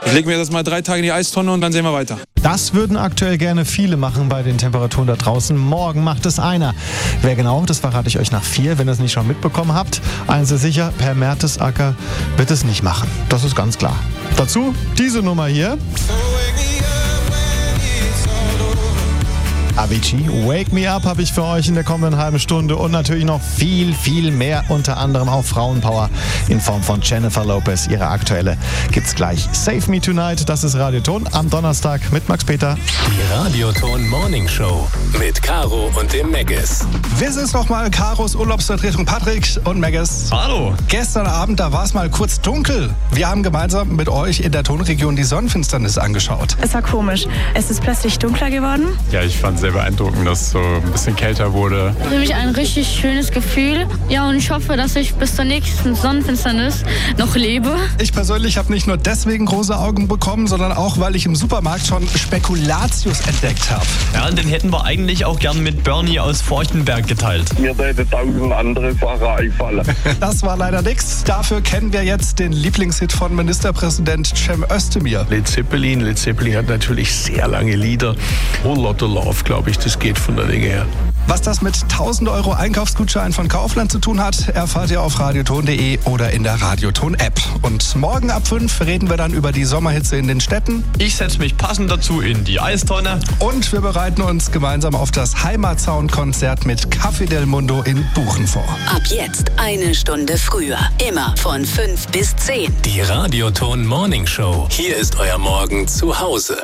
Ich lege mir das mal 3 Tage in die Eistonne und dann sehen wir weiter. Das würden aktuell gerne viele machen bei den Temperaturen da draußen. Morgen macht es einer. Wer genau, das verrate ich euch nach 4, wenn ihr es nicht schon mitbekommen habt. Eins ist sicher, Per Mertesacker wird es nicht machen. Das ist ganz klar. Dazu diese Nummer hier. Avicii, Wake Me Up habe ich für euch in der kommenden halben Stunde und natürlich noch viel, viel mehr, unter anderem auch Frauenpower in Form von Jennifer Lopez. Ihre aktuelle gibt's gleich. Save Me Tonight, das ist Radioton am Donnerstag mit Max Peter. Die Radioton Morning Show mit Caro und dem Megis. Wir sind nochmal Caros Urlaubsvertretung Patrick und Megis. Hallo. Gestern Abend, da war es mal kurz dunkel. Wir haben gemeinsam mit euch in der Tonregion die Sonnenfinsternis angeschaut. Es war komisch. Es ist plötzlich dunkler geworden. Ja, ich fand es sehr beeindruckend, dass es so ein bisschen kälter wurde. Für mich ein richtig schönes Gefühl. Ja, und ich hoffe, dass ich bis zur nächsten Sonnenfinsternis noch lebe. Ich persönlich habe nicht nur deswegen große Augen bekommen, sondern auch, weil ich im Supermarkt schon Spekulatius entdeckt habe. Ja, und den hätten wir eigentlich auch gern mit Bernie aus Forchtenberg geteilt. Mir hätte 1000 andere Sachen einfallen. Das war leider nichts. Dafür kennen wir jetzt den Lieblingshit von Ministerpräsident Cem Özdemir. Led Zeppelin hat natürlich sehr lange Lieder. Whole Lotta Love, glaube ich, das geht von der Länge her. Was das mit 1000 € Einkaufsgutschein von Kaufland zu tun hat, erfahrt ihr auf radioton.de oder in der Radioton-App. Und morgen ab 5 reden wir dann über die Sommerhitze in den Städten. Ich setze mich passend dazu in die Eistonne. Und wir bereiten uns gemeinsam auf das Heimatsound-Konzert mit Café del Mundo in Buchen vor. Ab jetzt 1 Stunde früher. Immer von 5 bis 10. Die Radioton Morning Show. Hier ist euer Morgen zu Hause.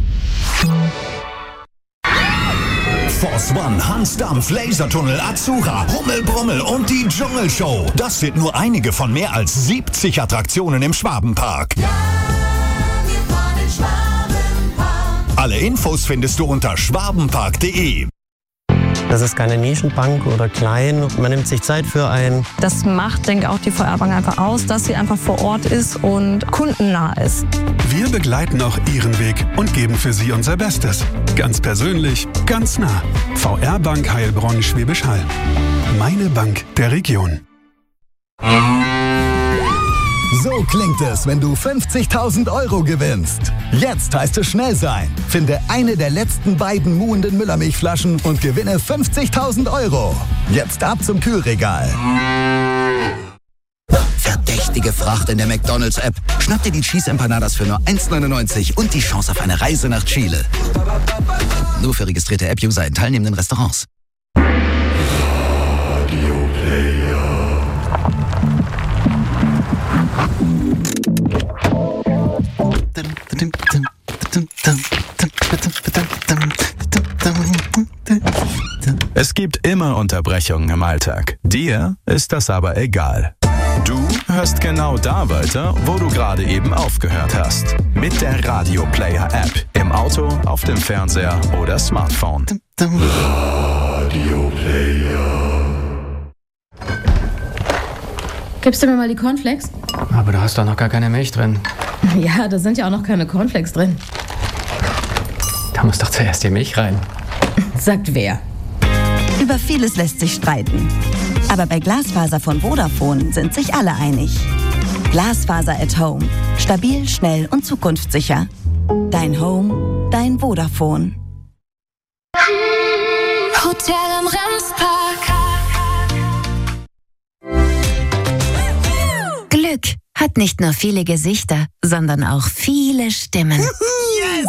Force One, Hansdampf, Lasertunnel, Azura, Hummelbrummel und die Dschungelshow. Das sind nur einige von mehr als 70 Attraktionen im Schwabenpark. Ja, wir fahren in Schwabenpark. Alle Infos findest du unter schwabenpark.de. Das ist keine Nischenbank oder klein. Man nimmt sich Zeit für einen. Das macht, denke ich, auch die VR-Bank einfach aus, dass sie einfach vor Ort ist und kundennah ist. Wir begleiten auch Ihren Weg und geben für Sie unser Bestes. Ganz persönlich, ganz nah. VR-Bank Heilbronn Schwäbisch Hall. Meine Bank der Region. So klingt es, wenn du 50.000 € gewinnst. Jetzt heißt es schnell sein. Finde eine der letzten beiden muhenden Müllermilchflaschen und gewinne 50.000 €. Jetzt ab zum Kühlregal. Verdächtige Fracht in der McDonald's-App. Schnapp dir die Cheese Empanadas für nur 1,99 und die Chance auf eine Reise nach Chile. Nur für registrierte App-User in teilnehmenden Restaurants. Es gibt immer Unterbrechungen im Alltag. Dir ist das aber egal. Du hörst genau da weiter, wo du gerade eben aufgehört hast. Mit der Radio Player App. Im Auto, auf dem Fernseher oder Smartphone. Radio Player. Gibst du mir mal die Cornflakes? Aber da hast doch noch gar keine Milch drin. Ja, da sind ja auch noch keine Cornflakes drin. Da muss doch zuerst die Milch rein. Sagt wer? Über vieles lässt sich streiten. Aber bei Glasfaser von Vodafone sind sich alle einig. Glasfaser at Home. Stabil, schnell und zukunftssicher. Dein Home, dein Vodafone. Hotel am Remspark. Glück hat nicht nur viele Gesichter, sondern auch viele Stimmen. Yes!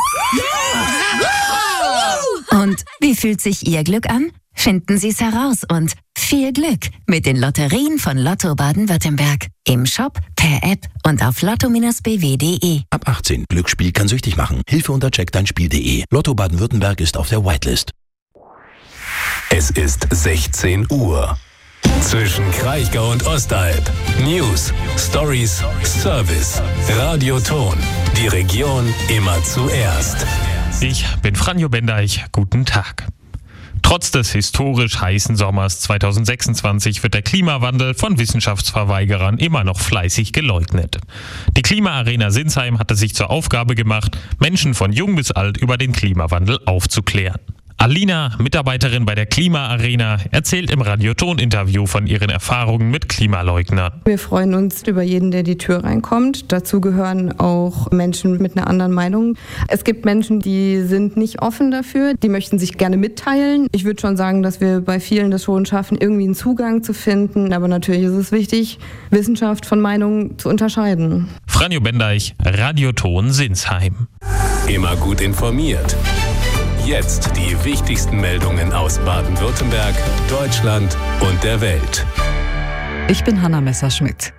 Und wie fühlt sich Ihr Glück an? Finden Sie es heraus und viel Glück mit den Lotterien von Lotto Baden-Württemberg. Im Shop, per App und auf lotto-bw.de. Ab 18. Glücksspiel kann süchtig machen. Hilfe unter checkdeinspiel.de. Lotto Baden-Württemberg ist auf der Whitelist. Es ist 16 Uhr. Zwischen Kraichgau und Ostalb. News, Stories, Service. Radioton. Die Region immer zuerst. Ich bin Franjo Bendeich. Guten Tag. Trotz des historisch heißen Sommers 2026 wird der Klimawandel von Wissenschaftsverweigerern immer noch fleißig geleugnet. Die Klimaarena Sinsheim hatte sich zur Aufgabe gemacht, Menschen von jung bis alt über den Klimawandel aufzuklären. Alina, Mitarbeiterin bei der Klima-Arena, erzählt im Radioton-Interview von ihren Erfahrungen mit Klimaleugnern. Wir freuen uns über jeden, der die Tür reinkommt. Dazu gehören auch Menschen mit einer anderen Meinung. Es gibt Menschen, die sind nicht offen dafür, die möchten sich gerne mitteilen. Ich würde schon sagen, dass wir bei vielen das schon schaffen, irgendwie einen Zugang zu finden. Aber natürlich ist es wichtig, Wissenschaft von Meinung zu unterscheiden. Franjo Bendeich, Radioton Sinsheim. Immer gut informiert. Jetzt die wichtigsten Meldungen aus Baden-Württemberg, Deutschland und der Welt. Ich bin Hanna Messerschmidt.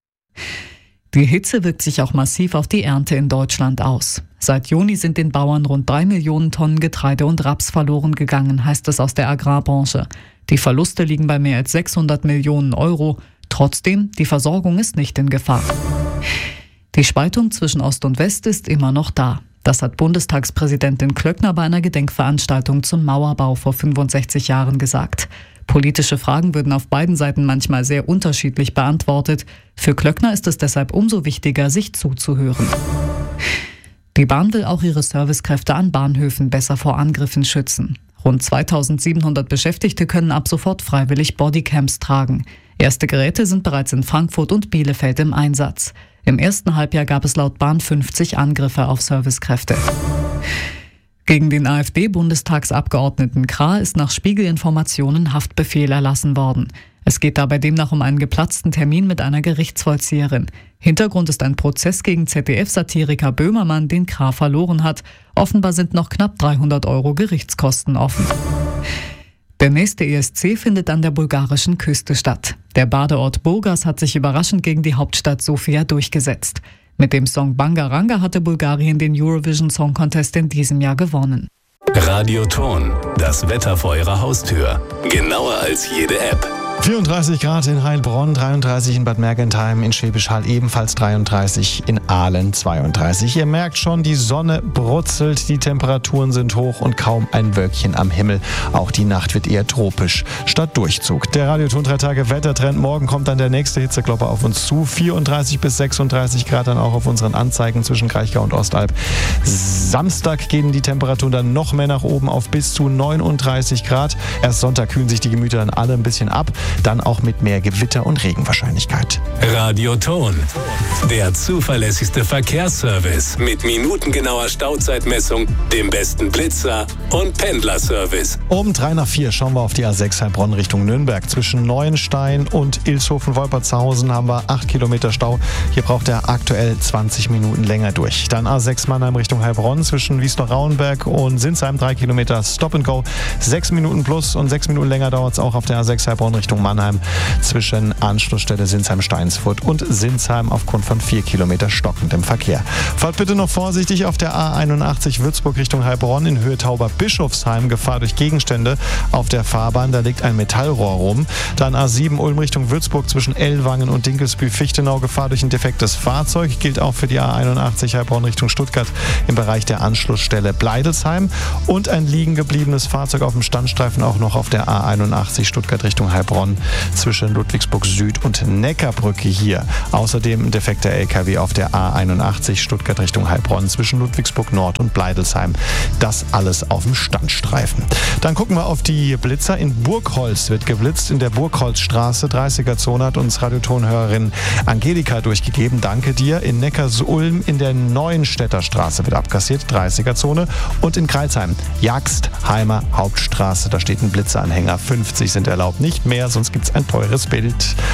Die Hitze wirkt sich auch massiv auf die Ernte in Deutschland aus. Seit Juni sind den Bauern rund 3 Millionen Tonnen Getreide und Raps verloren gegangen, heißt es aus der Agrarbranche. Die Verluste liegen bei mehr als 600 Millionen Euro. Trotzdem, die Versorgung ist nicht in Gefahr. Die Spaltung zwischen Ost und West ist immer noch da. Das hat Bundestagspräsidentin Klöckner bei einer Gedenkveranstaltung zum Mauerbau vor 65 Jahren gesagt. Politische Fragen würden auf beiden Seiten manchmal sehr unterschiedlich beantwortet. Für Klöckner ist es deshalb umso wichtiger, sich zuzuhören. Die Bahn will auch ihre Servicekräfte an Bahnhöfen besser vor Angriffen schützen. Rund 2700 Beschäftigte können ab sofort freiwillig Bodycams tragen. Erste Geräte sind bereits in Frankfurt und Bielefeld im Einsatz. Im ersten Halbjahr gab es laut Bahn 50 Angriffe auf Servicekräfte. Gegen den AfD-Bundestagsabgeordneten Krah ist nach Spiegel-Informationen Haftbefehl erlassen worden. Es geht dabei demnach um einen geplatzten Termin mit einer Gerichtsvollzieherin. Hintergrund ist ein Prozess gegen ZDF-Satiriker Böhmermann, den Krah verloren hat. Offenbar sind noch knapp 300 € Gerichtskosten offen. Der nächste ESC findet an der bulgarischen Küste statt. Der Badeort Burgas hat sich überraschend gegen die Hauptstadt Sofia durchgesetzt. Mit dem Song Bangaranga hatte Bulgarien den Eurovision Song Contest in diesem Jahr gewonnen. Radioton, das Wetter vor Ihrer Haustür. Genauer als jede App. 34 Grad in Heilbronn, 33 in Bad Mergentheim, in Schwäbisch Hall ebenfalls 33, in Aalen 32. Ihr merkt schon, die Sonne brutzelt, die Temperaturen sind hoch und kaum ein Wölkchen am Himmel. Auch die Nacht wird eher tropisch statt Durchzug. Der Radioton 3 Tage Wettertrend. Morgen kommt dann der nächste Hitzeklopper auf uns zu. 34 bis 36 Grad dann auch auf unseren Anzeigen zwischen Kraichgau und Ostalb. Samstag gehen die Temperaturen dann noch mehr nach oben auf bis zu 39 Grad. Erst Sonntag kühlen sich die Gemüter dann alle ein bisschen ab. Dann auch mit mehr Gewitter und Regenwahrscheinlichkeit. Radioton, der zuverlässigste Verkehrsservice mit minutengenauer Stauzeitmessung, dem besten Blitzer und Pendlerservice. Um 3:04 schauen wir auf die A6 Heilbronn Richtung Nürnberg. Zwischen Neuenstein und Ilshofen-Wolpertshausen haben wir 8 Kilometer Stau. Hier braucht er aktuell 20 Minuten länger durch. Dann A6 Mannheim Richtung Heilbronn zwischen Wiesloch-Rauenberg und Sinsheim 3 Kilometer Stop and Go. 6 Minuten plus und 6 Minuten länger dauert es auch auf der A6 Heilbronn Richtung Mannheim zwischen Anschlussstelle Sinsheim-Steinsfurt und Sinsheim aufgrund von 4 Kilometer stockendem Verkehr. Fahrt bitte noch vorsichtig auf der A81 Würzburg Richtung Heilbronn in Höhe Tauber-Bischofsheim. Gefahr durch Gegenstände auf der Fahrbahn, da liegt ein Metallrohr rum. Dann A7 Ulm Richtung Würzburg zwischen Ellwangen und Dinkelsbühl-Fichtenau. Gefahr durch ein defektes Fahrzeug. Gilt auch für die A81 Heilbronn Richtung Stuttgart im Bereich der Anschlussstelle Bleidelsheim. Und ein liegen gebliebenes Fahrzeug auf dem Standstreifen auch noch auf der A81 Stuttgart Richtung Heilbronn zwischen Ludwigsburg Süd und Neckarbrücke hier. Außerdem ein defekter LKW auf der A81 Stuttgart Richtung Heilbronn zwischen Ludwigsburg Nord und Bleidelsheim. Das alles auf dem Standstreifen. Dann gucken wir auf die Blitzer. In Burgholz wird geblitzt. In der Burgholzstraße, 30er-Zone, hat uns Radiotonhörerin Angelika durchgegeben. Danke dir. In Neckarsulm in der Neuenstädter Straße wird abkassiert, 30er-Zone. Und in Kreilsheim, Jagstheimer Hauptstraße, da steht ein Blitzeranhänger. 50 sind erlaubt, nicht mehr, sonst gibt es ein teures Bild.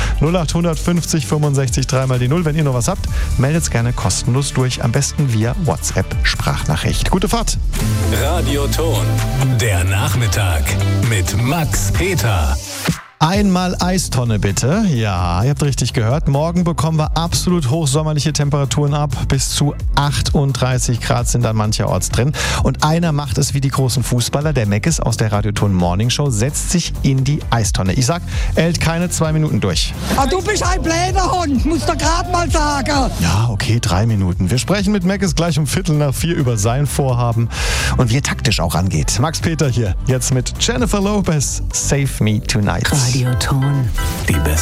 0850 65 3 die 0. Wenn ihr noch was habt, meldet es gerne kostenlos durch. Am besten via WhatsApp-Sprachnachricht. Gute Fahrt. Radioton, der Nachmittag mit Max Peter. Einmal Eistonne bitte. Ja, ihr habt richtig gehört. Morgen bekommen wir absolut hochsommerliche Temperaturen ab. Bis zu 38 Grad sind dann mancherorts drin. Und einer macht es wie die großen Fußballer. Der Meckes aus der Radioton Morning Show setzt sich in die Eistonne. Ich sag, er hält keine 2 Minuten durch. Ah, du bist ein blöder Hund, musst du gerade mal sagen. Ja, okay, 3 Minuten. Wir sprechen mit Meckes gleich um 3:15 über sein Vorhaben und wie er taktisch auch angeht. Max Peter hier, jetzt mit Jennifer Lopez, Save Me Tonight. Radioton. Die beste